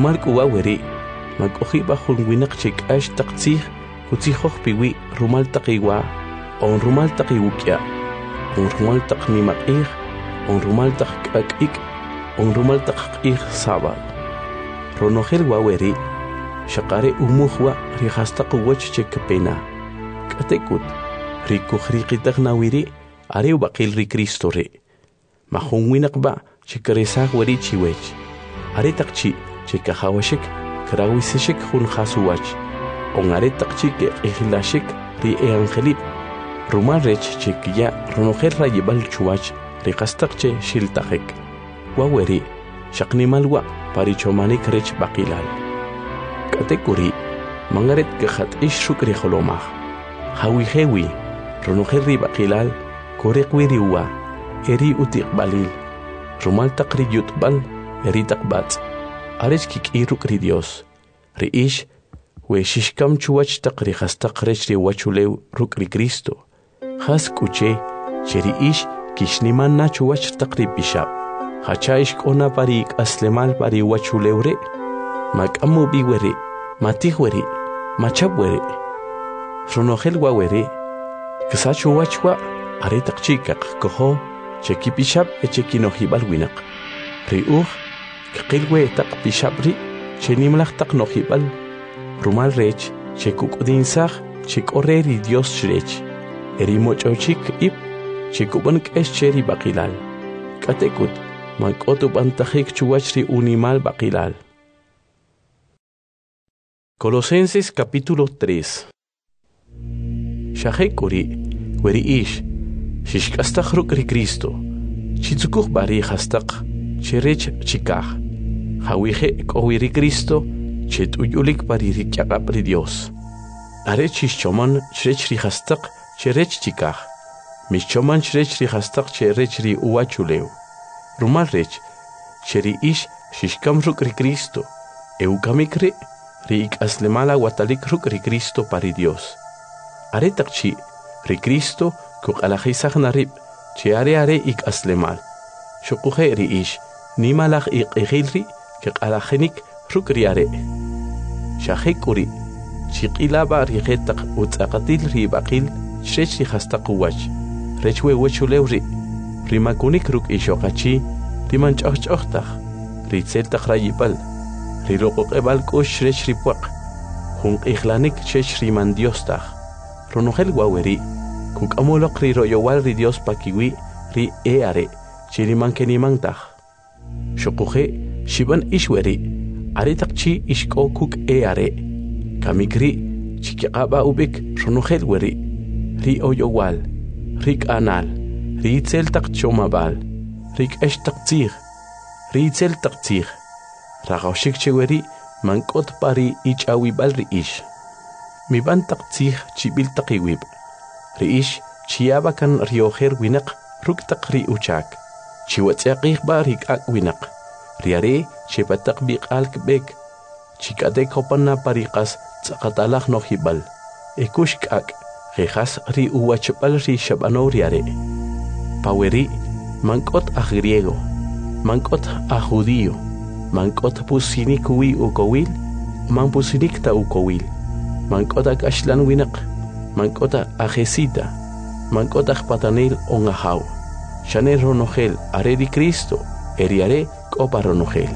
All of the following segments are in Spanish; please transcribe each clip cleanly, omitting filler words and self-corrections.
rumal kuwa weri makohiba hun winak chik ash taqtsih kutsihoh piwi rumal taqiwa on rumal taqiwukya on rumal taqnimaq on rumal taqakik on rumal taqik sabal ronohel waweri shaqare umuhwa rihastaq wach chekpena katekut rikukhriqitaq nawiri are baqil ri Cristo re mahun winak ba chikresaq weri chiwech are taqchi chikahawashik krawisishik hun khasuwach on are taqchi ke ihlashik ri angelip rumal rech chikya ronohel rayibal chuwach riqastaqche shiltaqik waweri shaqnimalwa parichomanik rech baqilal katekuri mangaret khat ishukri kholomah hawi hewi ronoherri baqilal koreqwiriwa eri utiqbalil rumal taqri yutbal eri taqbat arech kikirukri Dios riish we shishkam chuwach taqri khastaqrech ri wachulew rukri Cristo khas kuche cheriish kishniman na chuwach taqri bishab hachaish kona parik aslemal pari wachulewre makamu biwere matihwere machabwere ronohel wawere kisachu wachwa are taqchikaq koho cheki bishab echekinohibal winak riuh qilwe taq bishabri chenimlaq taq nohibal rumal rech chekukdinsaq chekoreri Dios chrech eri mochochik ip chekuban k'escheri baqilal katekut mankotu bantajik chuwachri unimal baqilal. Colosenses capítulo 3. Shahekuri weri ish shishkastaq rukri Cristo chitzukuq bari hastaq cherech chikaj hawije kowiri Cristo chetuyulik bari rikyaqapri Dios are chishchoman chrechri hastaq cherech chikaj mishchoman chrechri hastaq cherechri uwachulew rumal rech cheri ish shishkam rukri Cristo eukamikri ri aslemala watalik rukri Cristo pari Dios are taqchi ri Cristo kuqalajisaq narib che are ik aslemal shuquje ri ish nimalaj iqihilri keqalajenik rukri are shahekuri chiqilaba ri jetaq utzaqatil ri baqil chrechi hastaq wach rechwe wachulewri rimakunik ruk ishoqachi rimanch'ojch'ojtaj ritzeltaj rayipal riroqoqebal k'ush rech ripuaq junq'ijlanik chech riman Diostaj ronohel waweri kuk'amoloq riroyowal ri Dios pakiwi ri are chirimankenimantaj shuquje shiban ishweri are taqchi ishk'o kuk are kamikri chikiqaba ubik ronohel weri ri oyowal ri k'anal ri itzel taqchomabal ri k'ex taqtzij ri itzel taqtzij raqawshik cheweri mank'ot pari ich'awibal ri ish miban taqtzij chibil taqiwib ri ish chiyaba kan riojer winaq ruk taq ri uchak chiwatz'yaqij ba ri k'ak winaq ri are chepataq biq'al k'bek chik'atek hopana pariqas tz'aqatalaj nojibal ekush k'ak qejas ri uwachbal ri shab'anow ri are paweri mank'ot aj griego mank'ot aj judío mank'ot pusinik wi ukowil man pusinik ta ukowil mank'ot ak ashlan winaq mank'ot ajesita mank'ot aj patanil on ajaw shane ronohel are ri Cristo eri are k'opa ronohel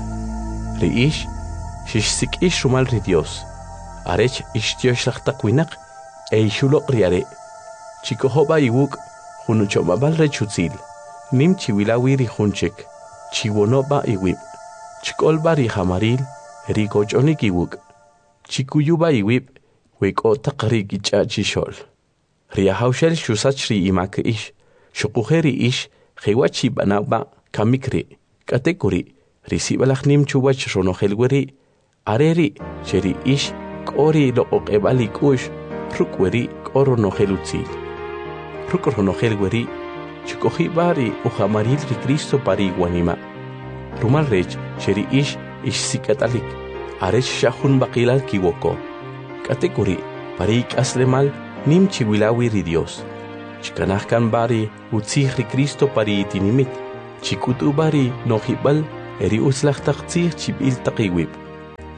ri ish shishsik'ish rumal ri Dios arech ishtioxlaj taq winaq eishuloq ri are chikojoba iwuk junuchomabal rechutzil nim chiwilawi ri junchek chiwonoba iwib chkolba ri jamaril ri koch'onik iwuk chikuyuba iwib wek'o taq ri kich'achixol ri ajawxel xusach ri imak ish shuquje ri ish jewa chib'anawba kamikri k'atekuri ri sib'alaj nim chuwach ronohel weri are ri cheri ish k'o ri loq'oq'eb'al ik'u'x ruk' weri k'o ronohel utzil ruk' ronohel weri chikojiba ri ujamaril ri Cristo pari wanima rumal rech cheri ish sik'atalik arech shahun baqilal kiwoko k'atekuri pari ik'aslemal nim chiwilawi ri Dios chikanaj kan bari utzij ri Cristo pari itinimit chikut'u bari nojib'al eri utzlaj taq tzij chib'il taq iwib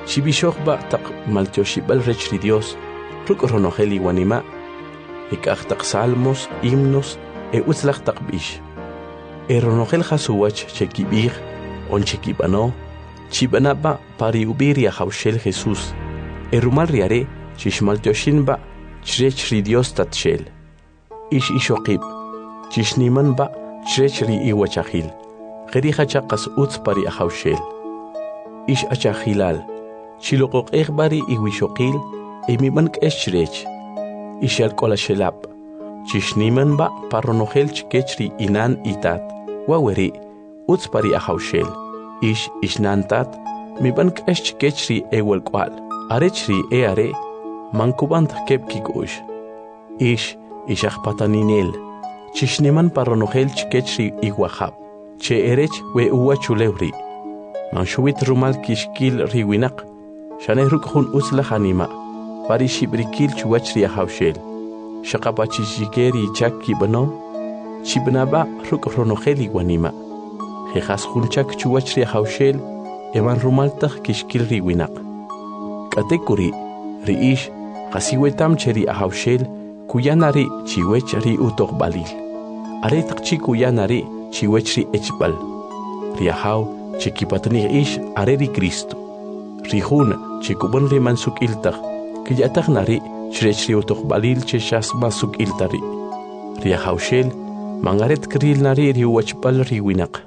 Chibishokba tak maltioshibal rech ri Dios, ruk ronogeli wanima, tak salmos, himnos, utzlach tak bish. Ronogel hasuwach chekibir, on chekibano, chibanaba pari ubiria haushel Jesús. Rumal riare, chishmaltioshinba, chrech ri Dios tatshel. Ish ishokib, chishnimanba, chrech ri iwachahil. Gerija chakas utz pari ahaushel. Ish achahilal, chilokok bari iwishokil, emiban keshrech. Ish alkola shelap, chishnimanba paronogel chkechri inan itat. Waweri, utz pari ahaushel. Ish ishnantat, miban kechri ewel kwal. Arechri are, mankubant kep kigush. Ish ishachpataninel, chishniman paronogel chkechri iwahab. Che erech we uwa chulewri. Manshuit rumal kishkil riwinak. Shaneruk hun usla hanima. Pari shibrikil chuachri ahaushel. Shakapachishikeri chaki bano. Chibnaba ruk ronogeli wanima. Jejas hunchak chuachri ahaushel. Eman rumaltach kishkil riwinak. Katekuri, riish, kasiwetam cheri ahaushel. Kuyanari chiwech ri utok balil. Aretak chi kuyanari. Chiwechri echbal. Riahau, chikipatni ish areri Cristo. Rihun, chikubon rimansuk iltag. Kiyatak nari, chrechri utok balil cheshas masuk iltari. Riahau shel, mangaret kril nari riwachbal riwinak.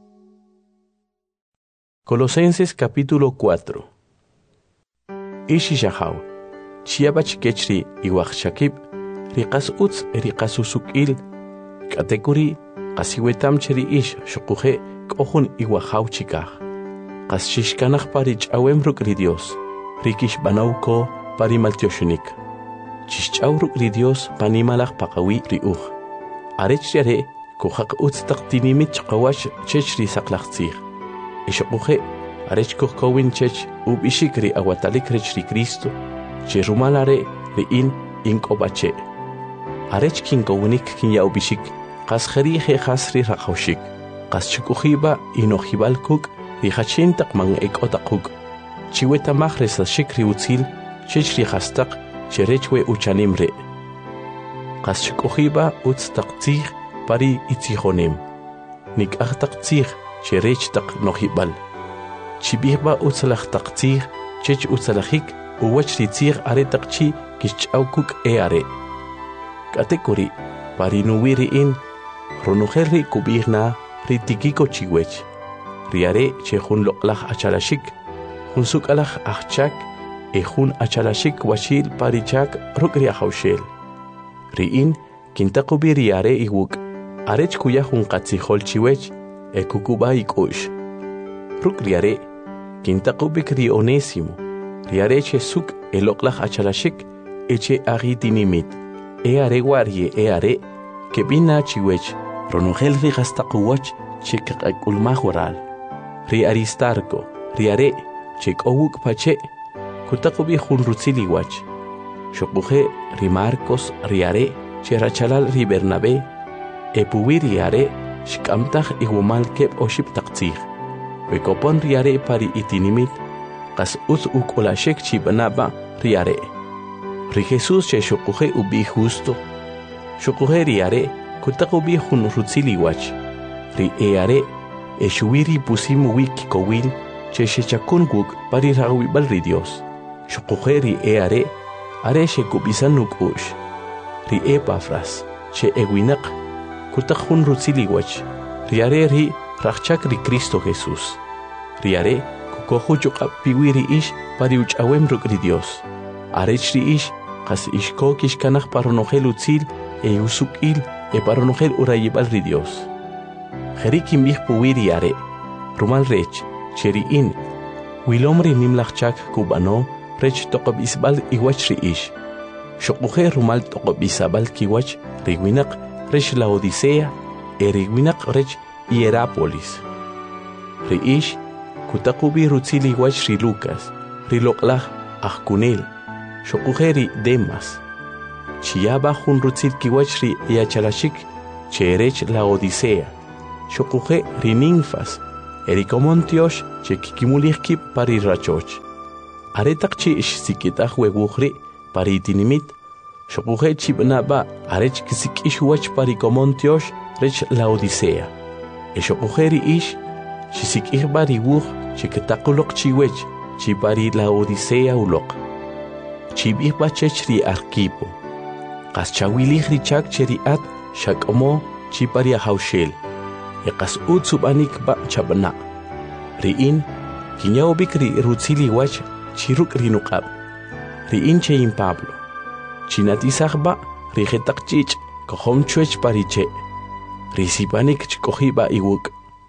Colosenses capítulo 4. Ishi shahau, chiabach kechri iwachshakib, rikas utz rikasusuk il, katekuri, Kasiwetam cheri ish shukuje kohun iwahau chikah. Kas shishkanach pari chawem ruk ri Dios. Rikish banauko pari maltioshunik. Chishchaw ruk ri Dios panimalach pakawi ri Arech yare kuhak utstak tinimit chkawash chech ri saklachtzir. Ishukuje arech kuhkowin chech ubishik ri awatalik rech ri Cristo. Cherumalare ri inkobache. Arech kinkowinik kinya ubishik. Kas kherije khasri rakhawshik kas chukuhiba inohibalkuk rihachintak man ekotakuk chiweta mahresa shikri utzil chechri khastak cherechwe uchanimre kas chukuhiba utstaktzig pari itzihonem nik achtaktzig cherechtak nohibal chibihba utsalachtaktzig chech utsalachik uwachri tzig aretakchi kichaukuk are katekuri pari nuwiri Ronujerri kubirna ritikiko chiwech. Riare che hun loklach achalashik. Hunsuk alach achchak hun achalashik washil parichak rukri ahaushel. Riin kintakubi riare iwuk. Arech kuya hun katzihol chiwech kukuba ikush. Ruk riare kintakubik ri onésimo. Riare che suk loklach achalashik eche agitinimit. Are guarie are que bina chiwech. Ronugel ri gastakuwach chik ulmahural. Ri Aristarco, riare, chik owuk pache, kutakubi hun rutziliwach. Shokuje ri Marcos, riare, cherachalal ri Bernabe, epuwi riare, shikamtach igumal kep oship taktzig. Wekopon riare pari itinimit, kas uz ukolashek chibanaba riare. Ri Jesús che shokuje ubi justo. Shokuje riare, kutakubi hun rutziliwach. Ri eare, eshuwiri pusimu wiki kowil, che shechakunguk pari rawibal ri Dios. Shokuje ri eare, are shekubisanuk ush. Ri Epafras, che ewinak, kutak hun rutziliwach. Riare ri rachak ri Cristo Jesús. Riare, kukohu chukap piwiri ish pari uchawem ruk ri Dios. Arech ri ish, kas ishko kishkanach paronogel utzil, usukil, paronogel urayibal ri Dios. Jerikim bih puwiri are, rumal rech, cheriin, wilomri nimlachchak kubano, rech tokob isbal iwach ri ish. Shokuje rumal tokob isabal kiwach, riwinak, rech Laodicea, riwinak rech Hierapolis. Ri ish, kutakubi rutzili iwach ri Lucas, ri loklach achkunel, shokuje ri Demas. Chiaba hun rutzil kiwach ri Iachalashik, cherech Laodicea. Shokuje ri Ninfas, erikomontiosh che kikimulihkip pari rachoch. Aretak chi sikitah wewuhri pari itinimit. Shokuhe chibnaba arech kisikish wach pari komontiosh rech la Odisea. Shokuheri ish chisikih bari wuh chiketakulok chiwech chipari la Odisea ulok. Chibih bachech ri Arquipo. Kaschawilih richak cheri at shakomo chipari haushel. Ekas utsubanik ba chabna. Riin kinyaubik ri rutsili wach chiruk rinukab. Riin chein Pablo. Chinatisaj ba rijetak chich kohom chuech pariche. Risipanik chkohiba iwuk.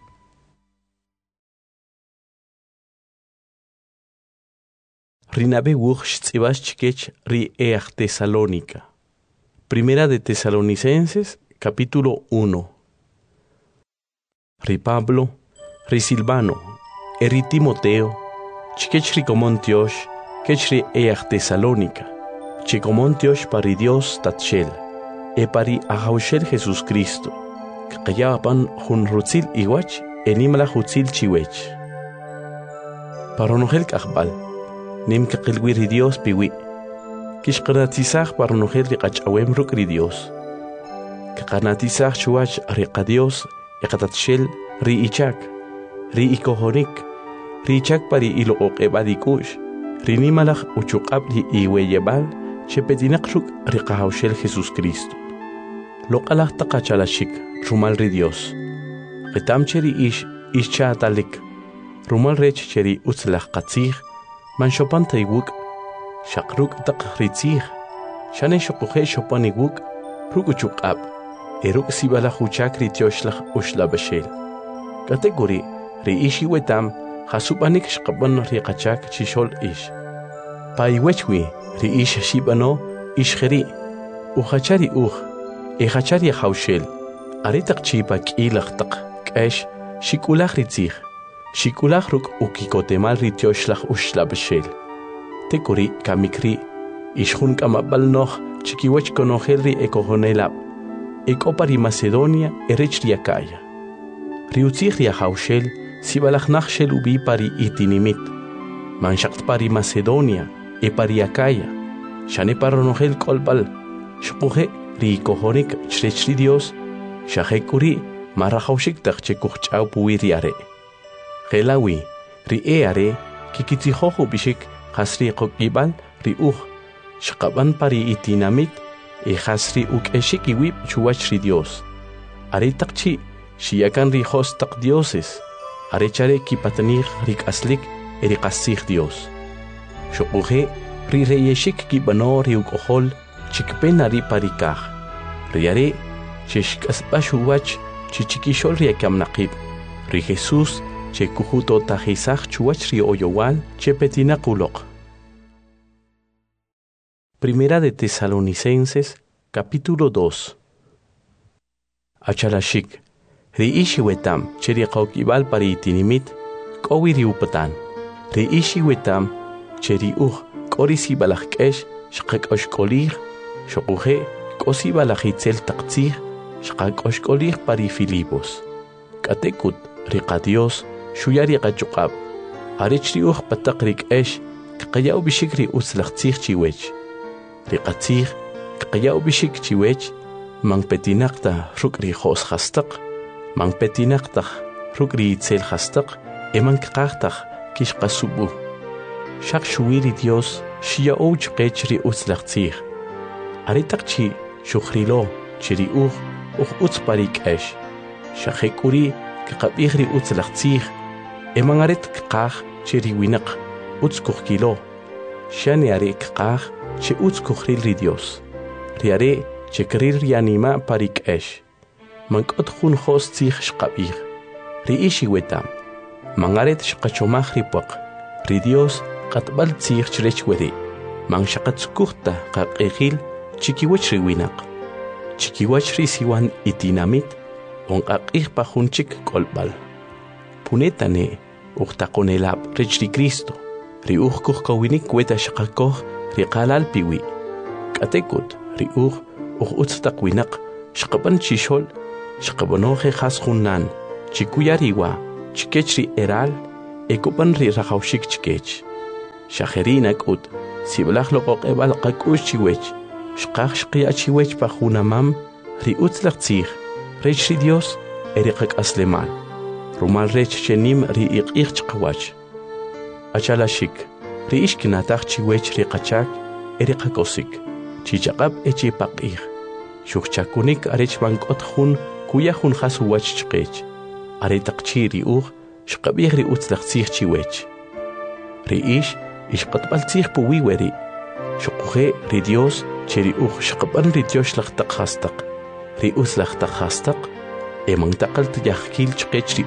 Rinabe wuch tzibas chikech ri each Tesalónica. Primera de Tesalonicenses, capítulo 1. Ri Pablo, ri Silvano, ri Timoteo, chikech ri komontiosh, kech ri each Tesalónica. Chicomontiosh pari Dios tatshel, pari ahaushel Jesús Cristo, kayapan hun rutzil iwach, enimala hutzil chiwech. Paronogel kahbal, nim kakilwiri Dios piwi, kishkanatisach paronogel riqachawem rukri Dios. Kakanatisach chuach riqa Dios, ekatatshel ri ichak, ri ikohonik, ri ichak pari ilook ebadikush, rinimalach uchukab li iweyebal, Chepetinakruk riqahaushel Jesús Cristo. Loqalah taqachalashik rumal ri Dios. Qitam cheri ish chaatalik. Rumal rech cheri utzlach qatzih. Man shopan taywuk. Shakruk taq ritzih. Shane shokuhe shopan iwuk. Ruk uchukab. Eruk sibalach uchak ritiyoshlach ushlabashel. Kategori ri ishi wetam. Hasupanik shqaban riqachak chishol ish. Paiwechwi. Ri ish shibano ishkheri uchachari echachari haushel aritak chipa k'ilach taq k'esh shikulach ritzih shikulach ruk ukikotemal ritiyoshlach ushlabashel tekuri kamikri ishkhun kamabal noh chikiwach konogel ri ekohonelab ekopari Macedonia erech ri Acaya ri utzih ri haushel sibalach nachshel ubi pari itinimit manshakt pari Macedonia pari Acaya, shane paronogel kolbal, shpuhe ri kohonik chrechri Dios, shahekuri marahaushik tachekuchau puiri are. Gelawi, ri are, kikitihohu bishik, hasri kokibal, ri shakaban pari itinamit, hasri ukeshik iwip chuachri Dios. Are takchi, shiakan ri hostak dioses, are chare kipatanich rik aslik, erikasich Dios. Shokuhe ri reyeshik kibano ri ukohol chikpena ri parikah. Riare chishkasbashuwach chichikishol ri akamnaqib. Ri Jesús chekuhuto tajisach chuach ri oyowal chepetinakulok. Primera de Tesalonicenses, capítulo 2. Achalashik ri ishi wetam cheri qaukibal pari itinimit kowi ri upatan. Ri ishi wetam cheri korisi balachkesh shqak oshkolir shokuhe kosi balachitzel taqtzih shqak oshkolir pari Filipos katekut riqa Dios shuyari qachuqab arichri pataqrik esh kqayaw bishikri utzlaqtzih chiwech riqatzih kqayaw bishik chiwech man petinaqta rukri khos khastaq man petinaqta rukri itzel khastaq eman qaqtaq kishqasubu Shak shuwiri Dios shia ouch qechri utzlaqtzih. Aritakchi shukhrilo chiri utzparik esh. Shakekuri kaqabihri utzlaqtzih. Emangaret kqah chiri winak utzkuhkilo. Shani are kqah chi utzkuhril Dios. Riare chekrir yanima parik esh. Mankot khun khos tzih shqabih. Ri ishi wetam. Mangaret shqachomah ripaq. Ri Dios qatbal tzih chrech weri. Man shaqatzkuhta qaqekhil chikiwach riwinak. Chikiwach risiwan itinamit on qaqih pajunchik kolbal. Punetane uqtaqonelab rech ri Cristo. Ri kawwinik weta shaqakoh ri qalal piwi. Katekut ri utztaqwinak shqaban chishol shqabanoje khas khunnan chikuyariwa chikech ri eral ekopan ri rajawshik chikech. Shajerina kut, siblach loqoqebal qakush chiwech, shqaq shqiya chiwech pa junamam, ri utzlach tzich, rech ri Dios, eriqak aslemal. Rumal rech chenim ri iqich chqawach. Achalashik, ri ishkinatach chiwech ri qachak, eriqakosik, chichaqab echi paqih. Shukchakunik arech bankot jun, kuya jun hasu wach chqech. Aretaqchi ri shqabih ri utzlach tzich chiwech. Ri ishqatbal tzich puwiweri. Shukuhe ri Dios, cheri shqaban ri Dios lach taqhastaq. Ri utzlach taqhastaq, emang taqal tiyahkil chqech ri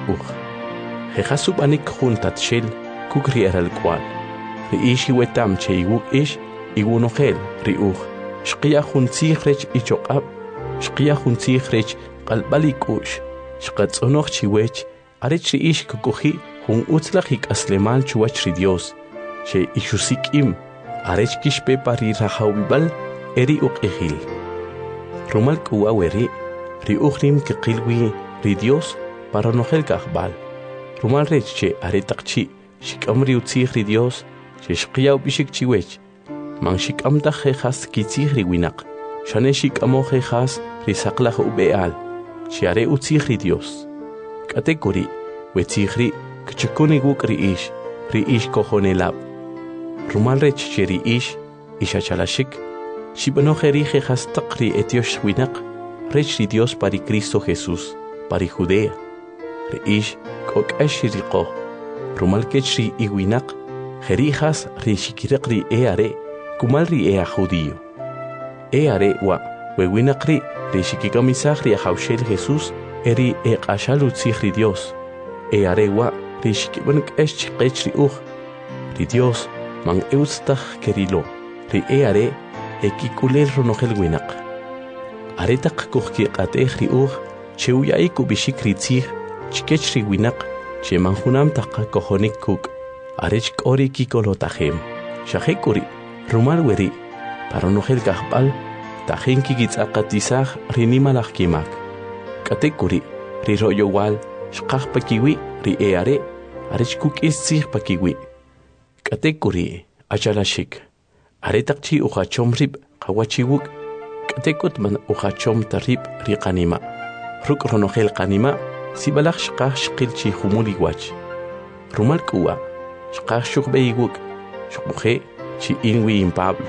Jehasub anik jun tatshel, kuk ri eral kwal. Ri iwetam che iwunohel ri shqiya jun tzich rech ichoqab, shqiya jun tzich rech qalbali kush, shqatzonoch chiwech, arech ri kukuhi jun utzlach aslemal chuwach ri Dios, che ishusikim, arech kishpe pari rahawibal, eri ihil. Rumal kuaweri, ri rim kikilwi ri Dios, para nohel kahbal. Rumal rech che aretaqchi, shikamri utzich ri Dios, che shqiya ubishik chiwech, man shikamta jejas kitzich ri winak, shane shikamo jejas ri saklach ubeal, chiare utzich ri Dios. Katekuri, wetzich ri, kchukuni guk ri kohonelab. Rumal rech che ri ishachalashik, shibanoheri jejas taqri etiosh winak, rech ri Dios pari Cristo Jesús, pari Judea. Ri kok ashiriqo, rumal kech ri iwinak, jerijas ri shikiraq ri eare, kumal ri ea judío. Eare wa wewinaqri ri shikikamisaj ri haushel Jesús eri eqashal utzich ri Dios. Eare wa ri shikibank chiqech ri ri Dios man eustaj kerilo. Ri eare ekikulel ronohel winaq. Aretaq kuhkiqatej ri cheuyaik ubishik ri tzich chikech ri winaq che manjunam taqa kojonik kuk. Arech kori kikolotajem. Shahekuri rumal weri, para nohel kahbal, tajen kigitzaqatizaj rinimalaj kimak. Katekuri, ri rollo wal, shqaj pakiwi, ri eare, arech kukis tzich pakiwi. Katekuri, achalashik, aretaqchi uchachom rib, kawachiwuk, katekut man uchachom tarib ri qanima. Ruk ronohel qanima, sibalaj shqaj shqilchi humuli wach. Rumal kuwa, shqaj shukbeiwuk, shukbuhe, chi inwi in Pablo.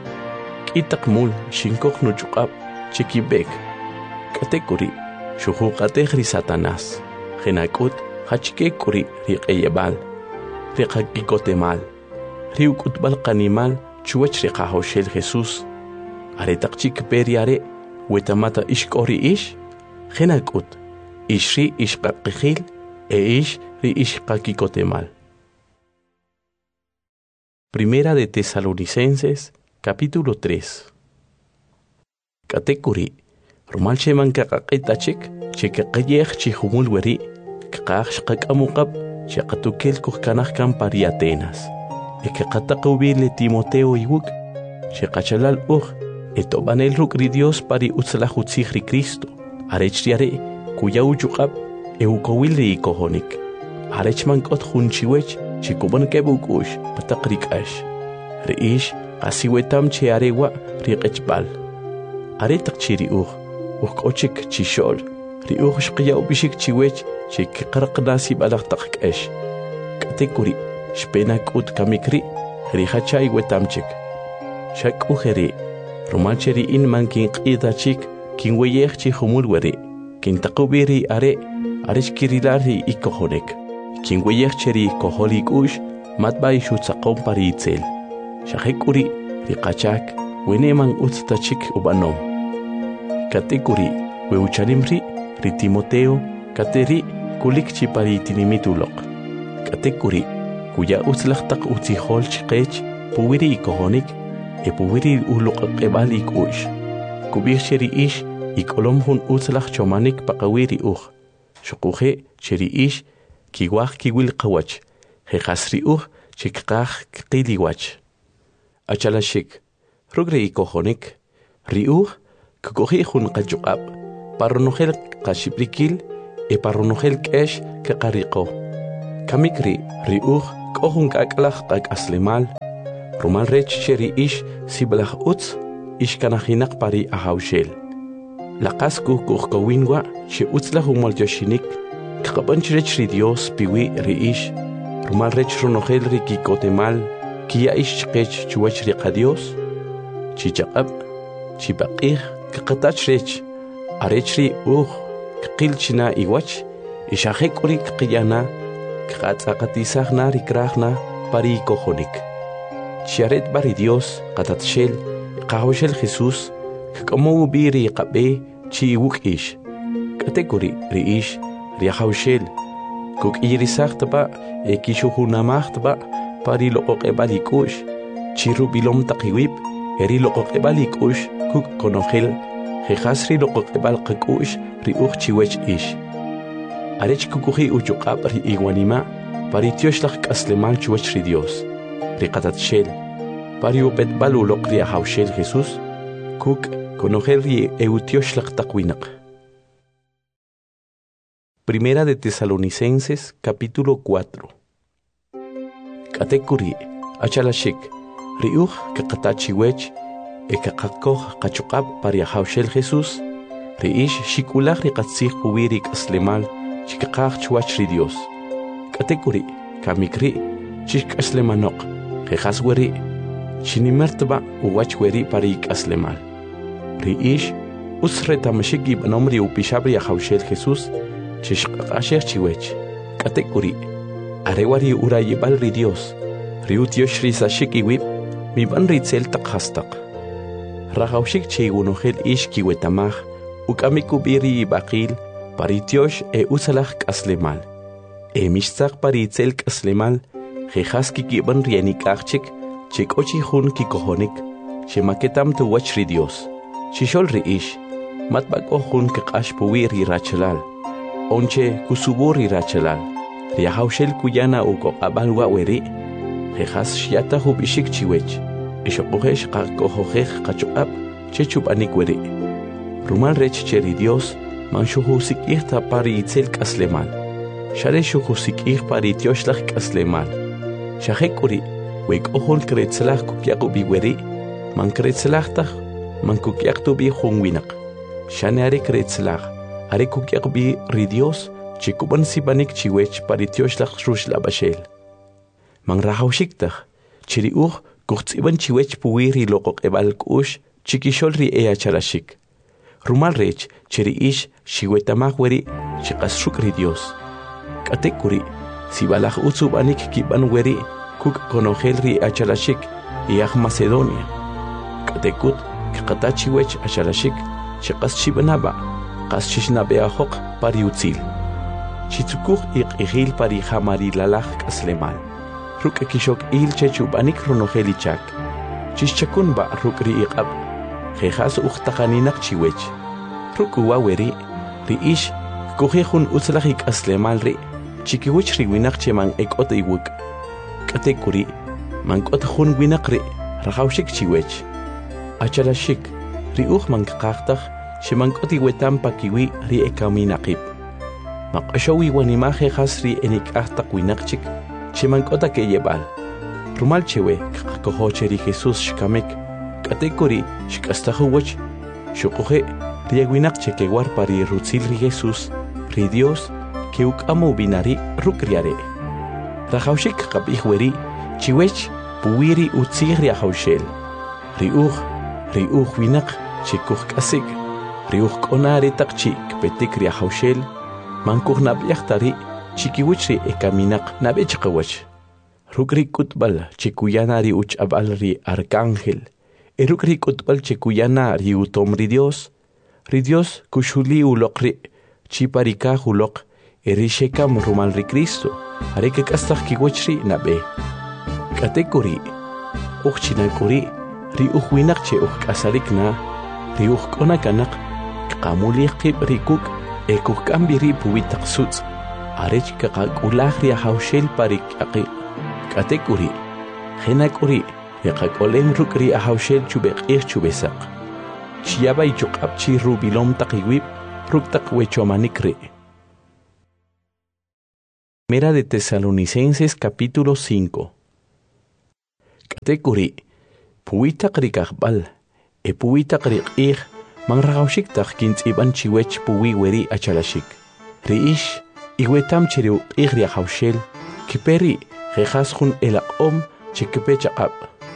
Kitak mul shinkok nuchukab chikibek. Katekuri shuhukatej ri Satanás. Genakut hachkekuri ri qeyebal. Ri qakikotemal. Ri ukutbal qanimal chuwach ri qahoshel Jesús. Aretaqchik periare wetamata ishkori Genakut ishri ishqaqijil ri ishqakikotemal. Primera de Tesalonicenses, capítulo 3. Katekuri, rumal sheman kakaqitachik, chekaqayej chihumul weri, kaqax qakamukab, chekatukel kuhkanajkan pari Atenas. Ekaqataqubile Timoteo iwuk, chekachalal etobanel rukri Dios pari utzlahutzih ri Cristo, arechriare, kuya uyuqab, eukowil ri kohonik. Arechman kot junchiwech, chikuban kebukush pataqrikash. Riish qasiwetam che arewa riqechbal. Aretaqchi ri kochik chishol. Ri shqiya ubishik chiwech chikiqarqnasi balaqtaqkash. Katekuri shpena kut kamikri ri hachay wetamchik. Shak ujeri romancheri in mankin qidachik kinweyech chi humul weri. Kintaqubiri arechkirilari ikohonek. Kinweyech cheri koholik matbay shutzaqom pari itzel. Shahekuri riqachak weneman utztachik ubanom. Katekuri weuchalimri ri Timoteo kateri kulikchi pari tinimitulok. Katekuri kuya utzlaqtaq utzihol chiqech puwiri ikohonik puwiri uloqaqebalik kubir cheri ikolom hun utzlaq chomanik paqawiri Shukuje cheri kiwaj kiwil qawach, jejasri chikqaj qiliwach. Achalashik, rugre ikohonik, ri kukoji jun qachuqab, parronojel qashiprikil, parronojel kesh keqariqo. Kamikri, ri kohun kaklaj qakaslemal, Rumal rech cheri ish siblach utz ish kanahinak pari ahaushel. Laqas kuhkawinwa che utzla humol yoshinik kabanch rech ri Dios piwi ri ish. Rumal rech ronogel ri kikotemal kia ish chqech chuwach ri qadios. Chichaqab chipaqih kaqatach rech arech ri qilchina iwach ishahek uri qiyana qatzaqatisagna rikragna pari kojonik. Chiaret bari Dios qatatshel qahawshel Jesús como biri qabe chi wukish kategori riish riahawshel kuk irisagtba ekishuhunamachtba pari loqoqebalikush chirubilom taqiwib eri loqoqebalikush kuk konogel jehasri loqoqebal qakush riuch chiwech ish arech kukuhi uchuqab ri iwanima pari tioshlaq kaslemal chuwech ri Dios riqatatshel pari upetbal uloq riahawshel Jesús kuk conocer ri eutioslaq taqwinaq. Primera de Tesalonicenses capítulo 4. Katekuri achalashik riuj kaqatachiwech ekaqaqoj qachuqab pariahawshel Jesús riish shikulaj riqatsij puwiri kaslemal chikaqaj chuwach ri Dios. Katekuri kamikri chikaslemanoq jehasweri chinimertba uwachweri pari kaslemal. Riish usretamashik ibnomri upishabri ahawshel Jesús chishqaqasher chiwech. Katekuri arewari urayibal ri Dios riutiosh risashik iwib miban ritzel taqhastaq. Rahawshik cheigunogel ish kiwetamaj ukamikubiri ibaqil paritiosh usalaj kaslemal. Mishtzaq paritzel kaslemal jehaski kiban rienikachik chikochi hun kikohonik shemaketam tuwach ri Dios. Shishol riish matbako hun kaqash puwi rirachalal onche kusubur rirachalal riahawshel kuyana ukoqabal waweri jehas shiata hubishik chiwech ishoqojesh qakohojej qachuqab chechupanik weri rumal rech cheri Dios manshuhusik ihta pari itzel kaslemal share shuhusik ih pari tioshlach kaslemal shahekuri wek ohol kretzlach kukyaqu biweri man kretzlachtach man kukyaqtu bi hunwinak shane are kretzlach are kukyaq bi ri Dios chikuban sibanik chiwech pari tioshlach rushla bashel man rahawshiktaj chiri kuchtsiban chiwech puwiri loqoqebal kush chikishol ri achalashik rumal rech chiri ish shiwetamaj weri chiqasruk ri Dios katekuri sibalaj utsubanik kiban weri kuk konogel ri achalashik iaj Macedonia katekut kaqatachiwech achalashik chiqas chibanaba qas chishnabeajoq pari utzil chitzukuj iq'ijil pari jamarilalaj kaslemal ruk kishok il chechubanik ronogelichak chischakun ba ruk ri iqab jejas uqtaqaninak chiwech ruk uwaweri ri ish kujejun utzlaj kaslemal ri chikiwich ri winak cheman ekot iwuk katekuri mankot jun winak ri rahawshik chiwech achalashik ri man kaqaqtaj shemankot iwetam pakiwi ri ekaminaqib maqashawi wanimaje hasri enikaqtaq winaqchik chemankota keyebal rumal chewe kaqakojocheri Jesús shkamek katekuri shkastajuwach shuquje riewinaq chekewar pari rutzil ri Jesús ri Dios que ukamu binari rukriare rahawshik qabihweri chiwech puwiri utzig riahawshel riuj winaq chikuj kasik riuj konari taqchi kpetik riahawshel mankuj nabyaqtari chikiwichri ekaminaq nabechqawach rukri kutbal chikuyana ri uch'abal ri arcángel rukri kutbal chikuyana ri utom ri Dios kushuli uloqri chiparika uloq erishekam rumal ri Cristo areke kastaj kiwichri nabe katekuri uchchinakuri ri winaq che kasalikna ri konakanaq qamuli qib ri kuk ekukambiri puwitaq sutz arech kaqakulaj riahawshel pari katekuri jenakuri riqakolem ruk riahawshel chubeq'ij chubesaq chiyabay chuq'ab chi rubilom taqiwib ruk taq wechomanik ri. Primera de Tesalonicenses capítulo 5. Tekuri, puwitak rikakbal, puwitak rikih, mangragawshik tak kintiban chiwech puwi weri achalashik. Riish, iwetam chiriu igria hawshel, kiperi, jejaskun elaqom, chikipechaqab.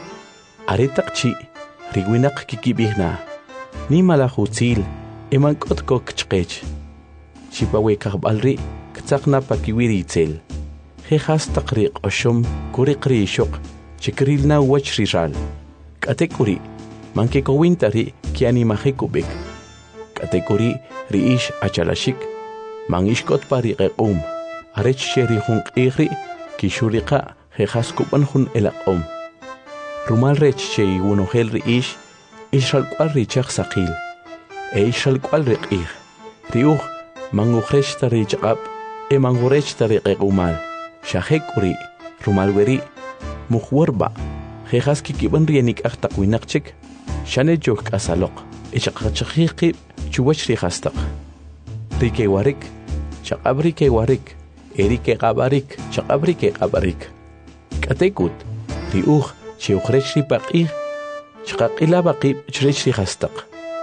Aretak chi, rigwinak kikibihna, ni malahutzil, emankot kok chqech. Chipawe kakbalri, ktsakna pakiwiri itzel. Jejas takriq oshom, kurikri ishok, chikrilna wach rizal. Katekuri, mankekowintari kianimajekubek. Katekuri, riish achalashik, mangishkot pariqequm, arech sherihun qigri, kishuriqa, jejas kupanjun elaqom. Rumal rech shei wunogel riish, ishal kwal richaq saqil, ishal kwal riqih, riuj, mangujresh tarichaqab, mangurech tariqequmal, shahekuri, rumalweri, mujwarba, jejas kikiban rienik aqtakwinaqchik, shanejok asalok, ishaqachaqhiqi, chuwach rihastaq. Rike warik, chaqabrike warik, erike qabarik, chaqabrike qabarik. Katekut, riuj, chiuqrech ripaqih, chqaqila baqib chrech rihastaq.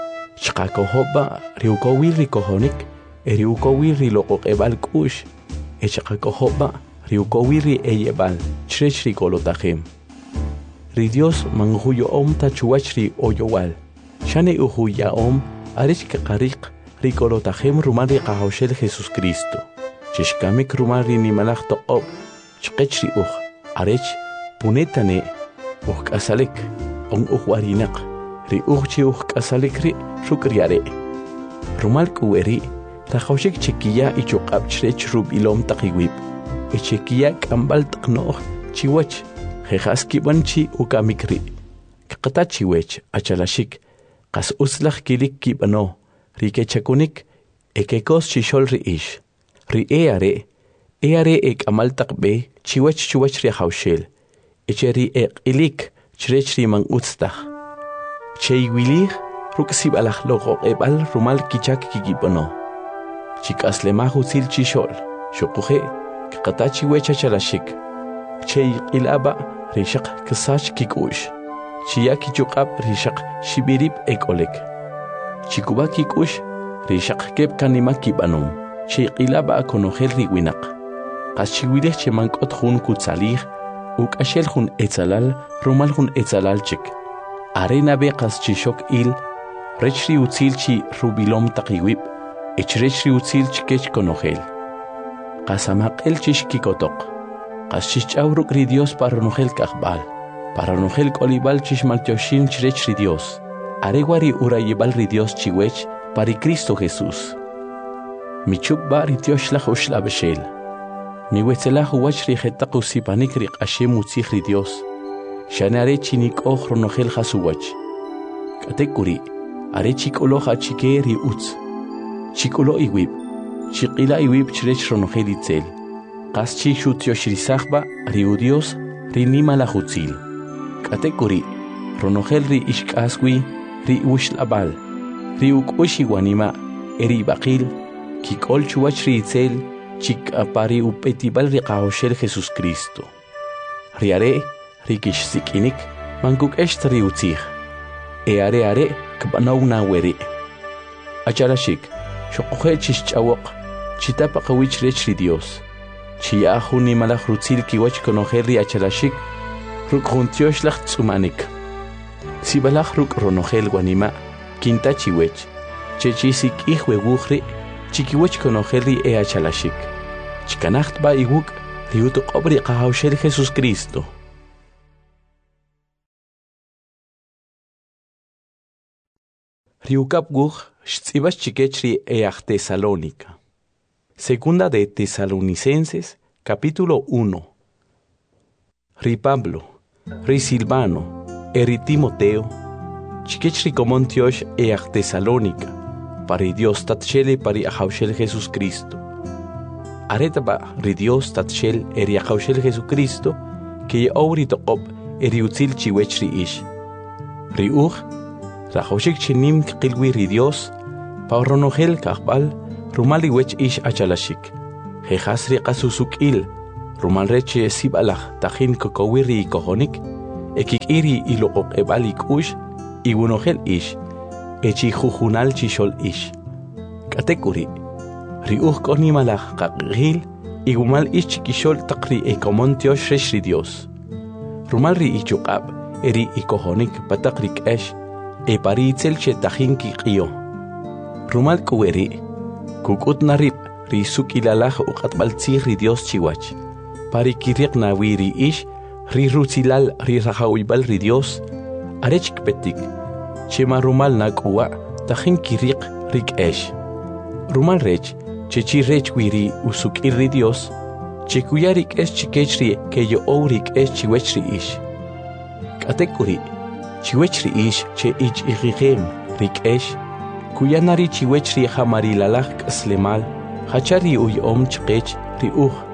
Chqakohoba, riukowil rikohonik, eriukowil riloqoqebal kush, chqakohoba, riukowil rieyebal, chrech rikolotahim. Ridios manguyo om tachuach ri oyowal, shane uhuya om, arech kaqariq, rikolotahim rumal riqahoshel Jesus Cristo. Chishkamik rumal rinimalaj toqob, chqech riuj, arech, punetane, kasalik, warinak, riuj kasalik ri, shukriare. Rumal kuweri, tajoshik chiquilla y chokab chrech rubilom takiwib, chiquilla kambal taknoh, chiwach, jejaski banchi ukamikri. Kakata chiwech, achalashik, kas uslach kilik kibano, rike chakunik, ekekos chishol riish. Eare ek amal takbe, chiwach riahaushel. Echeri ilik, chrech riman utstach. Cheiwilig, ruksib alach logo ebal rumal kichak kikibano. Chikas lemahu sil chishol, shokuhe, kakatachi wecha chalashik. Chei ilaba, rishak kasach kikush. Chiyaki chukab rishak shibirib ekolek. Chikuba kikush, rishak kep kanima kibanum. Chei ilaba akonogel riwinak. Kaschiwilig chemankot hun kutsalig, uk ashel hun etzalal, rumal hun etzalal chik. Arena beqas chishok il, rechri utzil chi rubilom takiwib, echrechri utzil chikech konogel. Qasamaq el chishkikotok. Qaschichauruk ri Dios paranogel kakbal. Paranogel kolibal chishmaltioshin chrechri Dios. Areguari urayibal ri Dios chiwech pari Cristo Jesús. Michukba ri Dioshlach ushlabeshel. Mi wetzelah wach ri jetaq usipanik ri qashem utzich ri Dios. Shanare chinik oj ronogel hasuwach. Katekuri, are chikolo hachike ri utz. Chikolo iwib. Chikila iwib chrech ronogel itzel. Qaschi shutioshrisachba ri udios ri nima la hutzil. Katekuri, ronogel ri ishkaswi ri ushlabal. Ri ukushi wanima eri baqil. Kikol chuwach ri itzel. Chik apari upetibal riqahoshel Jesus Cristo. Riare, rikish sikinik, manguk eshtri utzich. Are, kbanaw na weri. Achalashik, shokuhe chischawok, chitapakawich rechri Dios. Chiyahu ni malach rutzil kiwach konoheri achalashik, ruk juntioslach tsumanik. Sibalach ruk ronogel guanima, kinta chiwech, chechisik ihwe wuhri, chikiwech konoheri achalashik. Chikanacht ba iwuk, riutuk obri qahawshel Jesus Cristo. Riukap guj, shtzibas chikechri Tesalónica. Segunda de Tesalonicenses, capítulo 1. Ri Pablo, ri Silvano, eri Timoteo, chikechri komontiosh Tesalónica, pari Dios tatchele pari ahawshel Jesus Cristo. Aretaba ri Dios tatchel eri ahawshel Jesucristo, que auri toqob eri utzil chiwechri ish. Ri Rajoshik chinim qilwi ri Dios, pauronogel kakbal, rumali wech ish achalashik. Jejas riqasusuk il, rumal reche sibalach tajin kokowiri kohonik, ekikiri iloqoq ebalik ush, igunohel ish, echi jujunal chishol ish. Katekuri, riuj koni malaj kakgil, igumal ish chikishol takri ekomontiosh reshri Dios. Rumal ri ichukab, eri ikohonik patakrik esh, paritzel che tajinki qio. Rumal kuweri, kukut narib, ri sukilalaj uqatbaltzih ri Dios chiwach. Parikiriq nawiri ish, ri rutzilal ri rajawibal ri Dios, arechik petik, chema rumal nakuwa, tajinkiriq rik esh. Rumal rech, chechi rech wiri usukir ri Dios, chekuyarik esh chikechri que yo ourik esh chiwechri ish. Katekuri, chiwechri ish che ich irigem rik esh, kuyanari chiwechri hamarilalak aslemal, hachari uyom chkech ri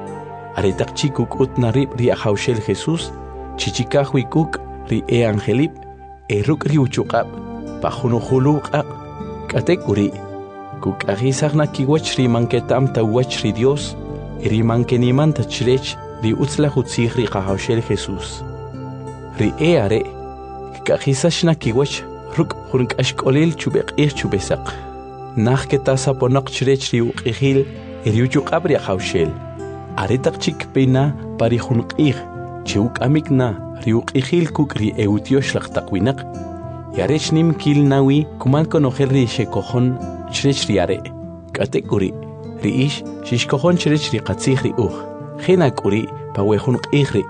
aretak chikuk utnarib ri ahaushel Jesús, chichikahuikuk ri angelip, ruk ri uchukab, pajunuhuluqab, katekuri, kuk agisagna kiwach ri manketam tawach ri Dios, ri mankeniman tachrech ri utzlahutzig ri ahaushel Jesús. Ri are, kagisashna kiwach ruk hurunk ashkolil chubek chubesak. Nach ketasa ponak chrech ri uqihil, ri uchukab ri ahaushel. Aretak chik pena parijunqih, chiuk amikna, riuk ihil kukri eutiosh lachtakwinak. Yarech nim kil nawi, kumal konojer ri shekohon chrech riare. Katekuri, riish, shishkohon chrech ri katzih ri Jenakuri, pawejunqih ri.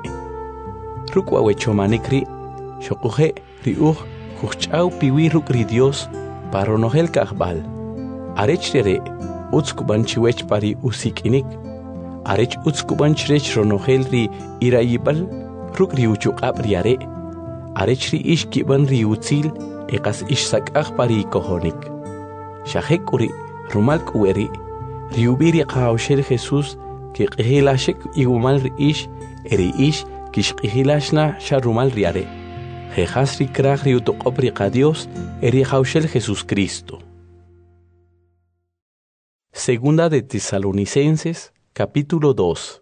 Rukwa wechomanikri, shokuhe ri huchau piwi ruk ri Dios, paronohel kahbal. Arech riare, utskuban chiwech pari usikinik. Arech utskuban chrech ronohel ri irayibal, ruk ri uchukab riare. Arech ri ish kiban ri utzil, ekas ish sakaj pari kohonik. Shahekuri, rumal kuweri, ri ubiri kahaushel Jesús, que qihilashek igumal ri ish, eri ish, kish qihilashna sharumal riare. Jejas ri kraj ri utoqob ri Dios, eri haushel Jesús Cristo. Segunda de Tesalonicenses, capítulo 2.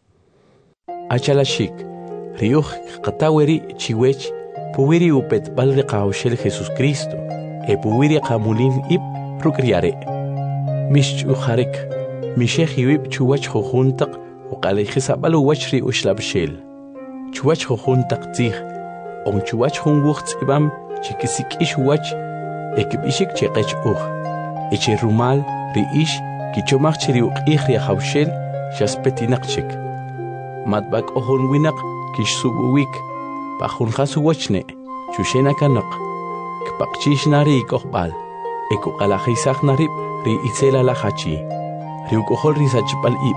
Achalashik, riuj kataweri chiwech, puwiri upet balre kahaushel Jesús Cristo, puwiri kamulin ip rukriare. Mish ujarek, mishejiwip chuwach jujuntak, uqalejisabalo wachri ushlabshel. Chuwach jujuntak tzih, on chuwach junwucht ibam, chikisik ish wach, ekibishik cheqech eche rumal, riish, kichomach chiri uqih haushel, shaspetinak Matbak ohon winak, kish subuwik, pajun hasuwachne, chushena kanak, kpakchish nari ikohbal, ekuqalajisach narib, ri itzela lahachi, riukohol risachpal ib,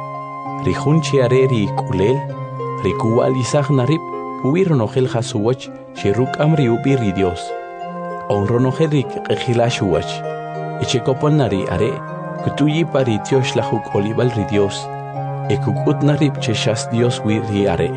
rihun chiare ri kulel, rikuwal isach narib, puwironogel hasuwach, shiruk amri ubi ri Dios, onronogel rik ejilashuwach, echekopon nari are, kutuyi pari tiosh lahuk olibal ri Dios, ekukut narib cheshas Dios wi riare.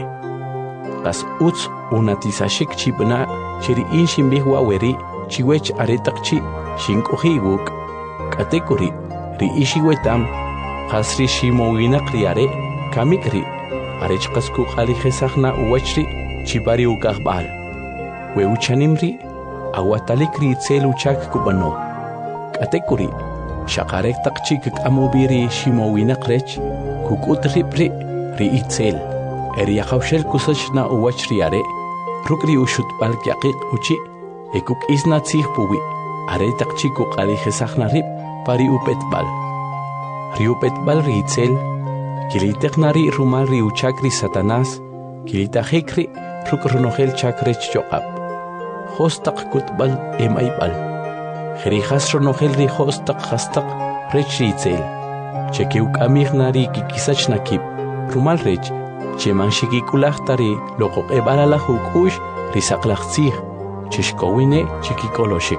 Kas uts unatisashik chibna chiri inshin bihwa weri chiwech aretakchi shinkohiguk. Katekuri ri ishi wetam kasri shimowinak riare kamikri arechkasku alijesagna uwachri chibari ukahbal. We uchanimri awatalikri itzeluchak kubano. Katekuri shakarek takchik amubiri shimowinak rech kukut ripri ri itzel. Eriakaushel kusachna uwachriare, rukri ushut palkiakik uchi, ekuk isna tzih puwi, aretak chikuk alijesagna rip, pari upetbal. Ri upetbal ri itzel, kiliteknari rumal ri uchakri Satanás, kilitajikri rukronogel chakrech yoqab. Hostak kutbal emaibal. Jerijas ronogel ri hostak hastak rech ri itzel. Chekeuk amignari kikisachnakib, rumal rech, Cheman shikikulahtari loqoq ebalala hukush risaqlaqtzih chishkowine chikikoloshik.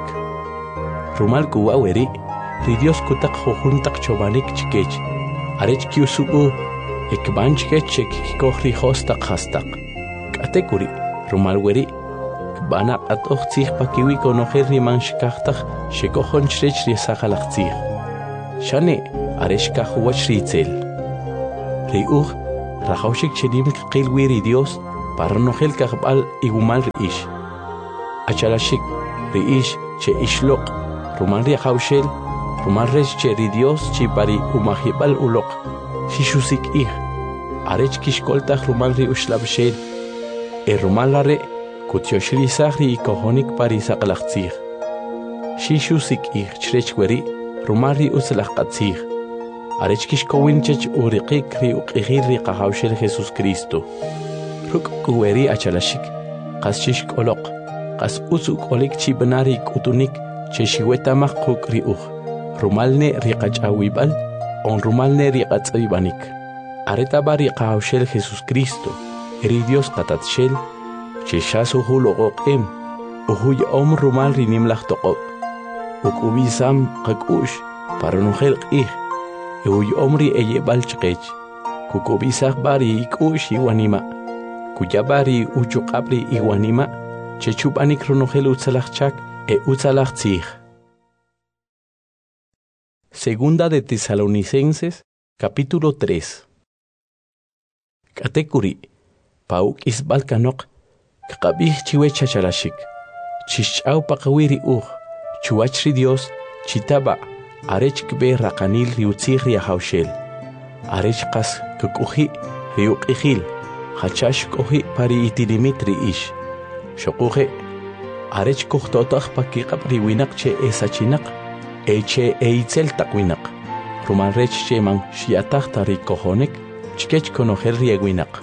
Rumal kuwaweri ri Dios kutak jujuntak chobanik chikech arech kiusubu ekbanchkech chikikojri hostak hastak. Katekuri rumal weri kbana atochtzih pakiwi konojer riman shikajtak shekojon chrech risaqalaqtzih. Shane arech kajuwach ritzel. Riuj Rajaushik chenim qilwiri Dios, Paranojel kahbal igumal riish. Achalashik riish che ishloq. Rumal ri haushel. Rumal resh che ri Dios chi pari umahibal uloq. Shishusik ih. Arech kishkoltach rumal ri ushlabshel. Rumal lare kutyoshri sahri ikohonik pari saqlaqtzih. Shishusik ih chrech weri rumal ri uslaqatzih. Arech kishkowinchech uriqik ri uqihir ri qahawshel Jesus Cristo. Ruk kuweri achalashik, qas shishkoloq, qas usuk olik chibanari kutunik, cheshiwetamaq quk riuj. Rumalne riqachawibal, on rumalne riqatzaibanik. Aretaba riqahawshel Jesus Cristo, eri Dios qatatshel, cheshasu huloqoqem, uhuy rumal rinimlaq toqob. Ukubisam qakush, paranujel qih, uhuy ri eyebal chqech, kukubisaq bari ikush iwanima. Kuyabari uchuqabri iwanima, chechupanik runojel utzalachchak utzalachtzih. Segunda de Tesalonicenses, capítulo 3. Katekuri, pauk isbalkanok, kakabih chiwe chachalashik, chichau pakawiri chuachri Dios, chitaba, arech kbe rakanil riutzih riahaushel, arech kas kukuhi riukihil, Hachash kohi pari itidimitri ish. Shokuhe arech kuhtotach pakikap riwinak che esachinak che eitzel takwinak. Rumalrech che man shiatach tari kohonek chkech konohel riegwinak.